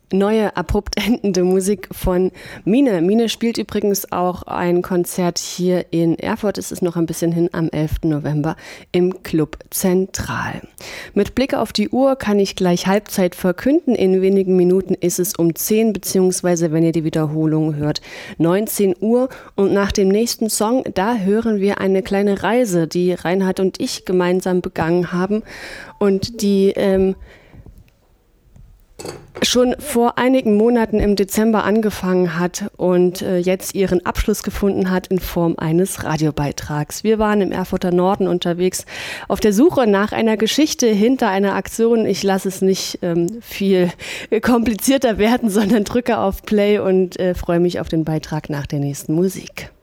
Neue, abrupt endende Musik von Mine. Mine spielt übrigens auch ein Konzert hier in Erfurt. Es ist noch ein bisschen hin, am 11. November im Club Zentral. Mit Blick auf die Uhr kann ich gleich Halbzeit verkünden. In wenigen Minuten ist es um 10, beziehungsweise, wenn ihr die Wiederholung hört, 19 Uhr. Und nach dem nächsten Song, da hören wir eine kleine Reise, die Reinhard und ich gemeinsam begangen haben und die schon vor einigen Monaten im Dezember angefangen hat und jetzt ihren Abschluss gefunden hat in Form eines Radiobeitrags. Wir waren im Erfurter Norden unterwegs auf der Suche nach einer Geschichte hinter einer Aktion. Ich lasse es nicht viel komplizierter werden, sondern drücke auf Play und freue mich auf den Beitrag nach der nächsten Musik.